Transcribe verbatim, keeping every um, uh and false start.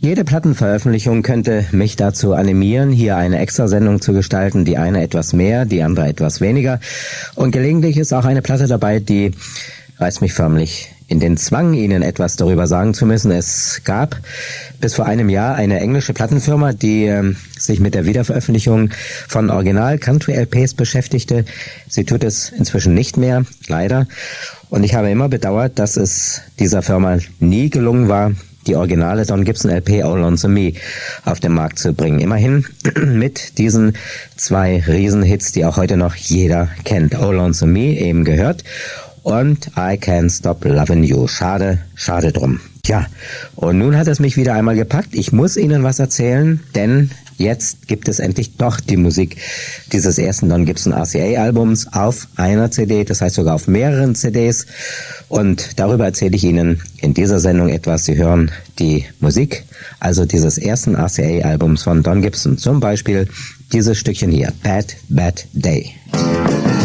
Jede Plattenveröffentlichung könnte mich dazu animieren, hier eine Extrasendung zu gestalten, die eine etwas mehr, die andere etwas weniger. Und gelegentlich ist auch eine Platte dabei, die reißt mich förmlich in den Zwang, Ihnen etwas darüber sagen zu müssen. Es gab bis vor einem Jahr eine englische Plattenfirma, die äh, sich mit der Wiederveröffentlichung von Original-Country-L Ps beschäftigte. Sie tut es inzwischen nicht mehr, leider. Und ich habe immer bedauert, dass es dieser Firma nie gelungen war, die originale Don Gibson L P All Lonesome Me auf den Markt zu bringen. Immerhin mit diesen zwei Riesenhits, die auch heute noch jeder kennt. All Lonesome Me, eben gehört, und I Can't Stop Lovin' You. Schade, schade drum. Tja, und nun hat es mich wieder einmal gepackt. Ich muss Ihnen was erzählen, denn jetzt gibt es endlich doch die Musik dieses ersten Don Gibson R C A-Albums auf einer C D, das heißt sogar auf mehreren C Ds. Und darüber erzähle ich Ihnen in dieser Sendung etwas. Sie hören die Musik, also dieses ersten R C A-Albums von Don Gibson. Zum Beispiel dieses Stückchen hier, Bad, Bad Day.